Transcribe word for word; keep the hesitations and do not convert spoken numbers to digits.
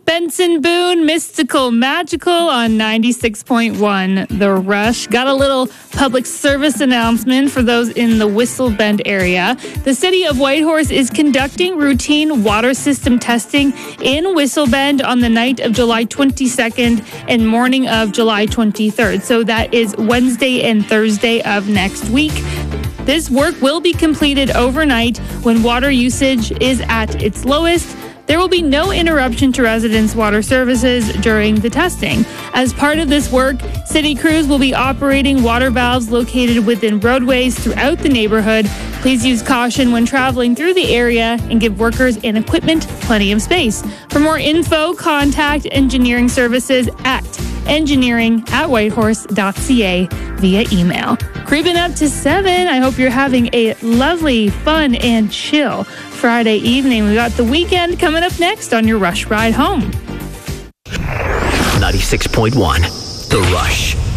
Benson Boone, Mystical Magical on ninety-six point one The Rush. Got a little public service announcement for those in the Whistle Bend area. The city of Whitehorse is conducting routine water system testing in Whistle Bend on the night of July twenty-second and morning of July twenty-third. So that is Wednesday and Thursday of next week. This work will be completed overnight when water usage is at its lowest. There will be no interruption to residents' water services during the testing. As part of this work, city crews will be operating water valves located within roadways throughout the neighborhood. Please use caution when traveling through the area and give workers and equipment plenty of space. For more info, contact Engineering Services at engineering at whitehorse dot c a via email. Creeping up to seven. I hope you're having a lovely, fun, and chill Friday evening. We got the weekend coming up next on your Rush Ride Home. ninety-six point one The Rush.